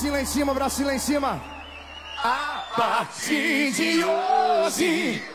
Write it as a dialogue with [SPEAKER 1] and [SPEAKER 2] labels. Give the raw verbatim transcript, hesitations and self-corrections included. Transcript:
[SPEAKER 1] bracinho lá em cima, bracinho lá em cima. A partir de hoje